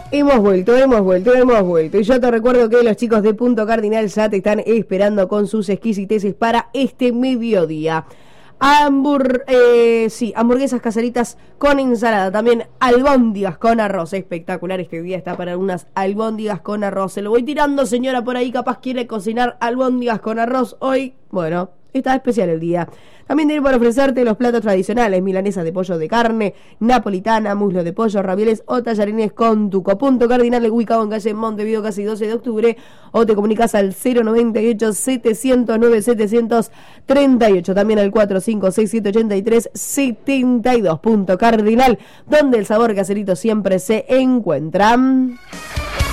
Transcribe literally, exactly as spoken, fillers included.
Hemos vuelto, hemos vuelto, hemos vuelto. Y yo te recuerdo que los chicos de Punto Cardinal ya te están esperando con sus exquisiteces para este mediodía. Hambur eh, sí, hamburguesas caseritas con ensalada, también albóndigas con arroz. Espectacular, este día está para unas albóndigas con arroz. Se lo voy tirando, señora, por ahí capaz quiere cocinar albóndigas con arroz hoy. Bueno, está especial el día. También tiene para ofrecerte los platos tradicionales: milanesas de pollo de carne, napolitana, muslo de pollo, ravioles o tallarines con tuco. Punto Cardinal, ubicado en calle Montevideo, casi doce de octubre, o te comunicas al cero noventa y ocho, setecientos nueve, setecientos treinta y ocho, también al cuatro cinco seis siete ocho tres, siete dos. Punto Cardinal, donde el sabor caserito siempre se encuentra.